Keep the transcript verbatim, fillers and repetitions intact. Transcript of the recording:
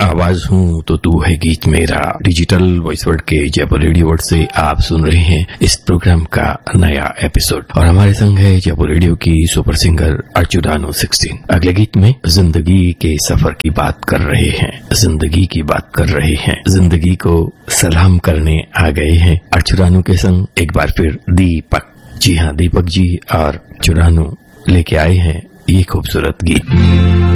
आवाज हूँ तो तू है गीत मेरा। डिजिटल वॉइस वर्ड के जयपुर रेडियो वर्ड से आप सुन रहे हैं इस प्रोग्राम का नया एपिसोड और हमारे संग है जयपुर रेडियो की सुपर सिंगर अर्चुरानो सोलह। अगले गीत में जिंदगी के सफर की बात कर रहे हैं, जिंदगी की बात कर रहे हैं, जिंदगी को सलाम करने आ गए हैं अर्चुरानो के संग एक बार फिर दीपक। जी हाँ, दीपक जी और अर्चुरानो लेके आए हैं ये खूबसूरत गीत।